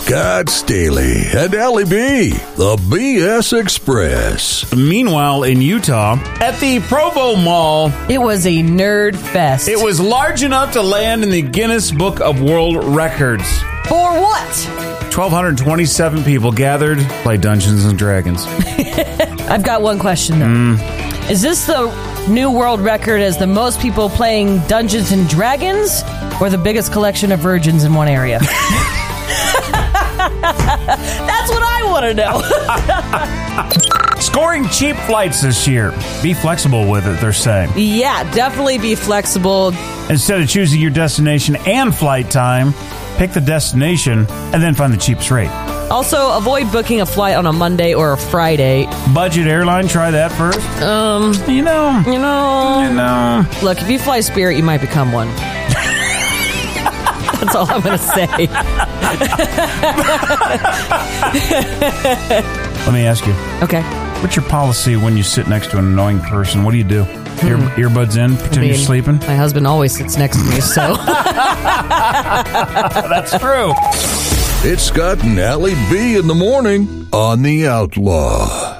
Scott Staley and Allie B, the BS Express. Meanwhile, in Utah, at the Provo Mall, it was a nerd fest. It was large enough to land in the Guinness Book of World Records. For what? 1,227 people gathered to play Dungeons and Dragons. I've got one question, though. Is this the new world record as the most people playing Dungeons and Dragons, or the biggest collection of virgins in one area? That's what I want to know. Scoring cheap flights this year. Be flexible with it, they're saying. Yeah, definitely be flexible. Instead of choosing your destination and flight time, pick the destination and then find the cheapest rate. Also, avoid booking a flight on a Monday or a Friday. Budget airline, try that first. You know. Look, if you fly Spirit, you might become one. That's all I'm going to say. Let me ask you. Okay. What's your policy when you sit next to an annoying person? What do you do? Earbuds in, pretend you're sleeping? My husband always sits next to me, so. That's true. It's Scott and Allie B in the morning on The Outlaw.